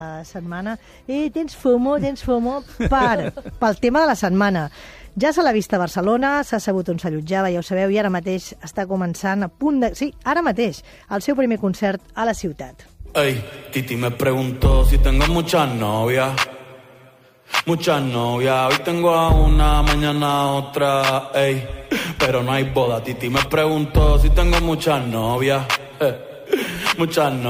setmana. Tens FOMO pel tema de la setmana. Ja se l'ha vist a Barcelona, s'ha sabut on s'allotjava, ja ho sabeu, i ara mateix està començant a punt de... Sí, ara mateix, el seu primer concert a la ciutat. Ey, Titi me preguntó si tengo muchas novias. Muchas novias, hoy tengo a una, mañana a otra, ey, pero no hay boda. Titi me preguntó si tengo muchas novias, muchas novias.